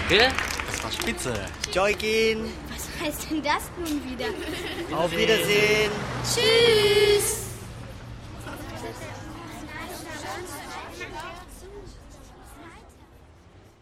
Gell? Das war spitze. Joykin. Was heißt denn das nun wieder? Auf Wiedersehen. Tschüss.